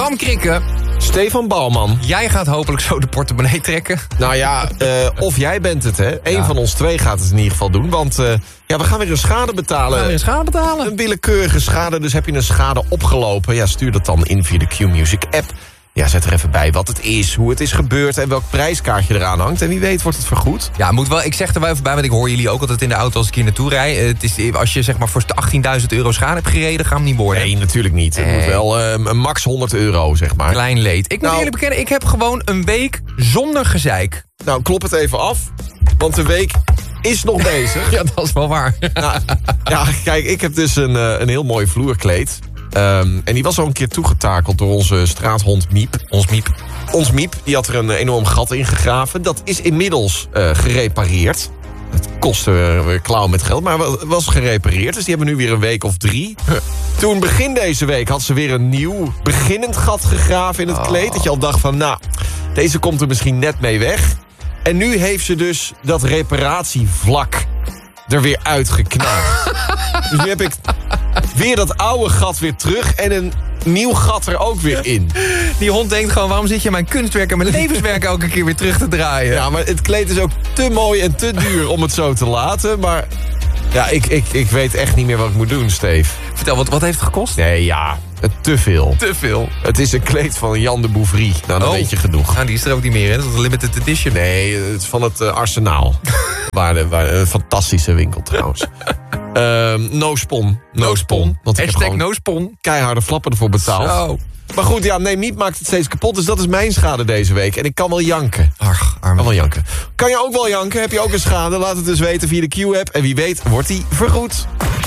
Bram Krikke. Stefan Bouwman. Jij gaat hopelijk zo de portemonnee trekken. Nou ja, of jij bent het, hè. Eén van ons twee gaat het in ieder geval doen. Want we gaan weer een schade betalen. Een willekeurige schade, dus heb je een schade opgelopen. Ja, stuur dat dan in via de Q-Music app. Ja, zet er even bij wat het is, hoe het is gebeurd en welk prijskaartje eraan hangt. En wie weet wordt het vergoed. Ja, ik zeg er wel even bij, want ik hoor jullie ook altijd in de auto als ik hier naartoe rijd. Als je zeg maar voor 18.000 euro schade hebt gereden, gaan we niet worden. Nee, natuurlijk niet. Het moet wel max 100 euro, zeg maar. Klein leed. Ik moet eerlijk bekennen, ik heb gewoon een week zonder gezeik. Nou, klop het even af, want de week is nog bezig. Ja, dat is wel waar. Nou, ja, kijk, ik heb dus een heel mooi vloerkleed. En die was al een keer toegetakeld door onze straathond Miep. Ons Miep, die had er een enorm gat in gegraven. Dat is inmiddels gerepareerd. Het kostte klauwen met geld, maar was gerepareerd. Dus die hebben nu weer een week of 3. Toen begin deze week had ze weer een nieuw beginnend gat gegraven in het kleed. Dat je al dacht van, nou, deze komt er misschien net mee weg. En nu heeft ze dus dat reparatievlak er weer uitgeknapt. Dus nu heb ik weer dat oude gat weer terug en een nieuw gat er ook weer in. Die hond denkt gewoon, waarom zit je mijn kunstwerk en mijn levenswerk elke keer weer terug te draaien? Ja, maar het kleed is ook te mooi en te duur om het zo te laten. Maar ja, ik weet echt niet meer wat ik moet doen, Steve. Vertel, wat heeft het gekost? Nee, ja, te veel. Te veel? Het is een kleed van Jan de Bouvry. Nou, dan weet je genoeg. Nou, die is er ook niet meer, hè? Dat is een limited edition. Nee, het is van het Arsenaal. waar een fantastische winkel trouwens. No spon. Want ik heb no spon. Keiharde flappen ervoor betaald. Zo. Maar goed, ja, nee, Miep maakt het steeds kapot. Dus dat is mijn schade deze week. En ik kan wel janken. Ach, arme. Kan wel janken. Kan je ook wel janken? Heb je ook een schade? Laat het dus weten via de Q-app. En wie weet wordt die vergoed.